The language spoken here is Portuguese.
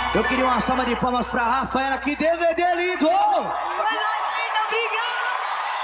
Eu queria uma salva de palmas pra Rafaela, que DVD lindo!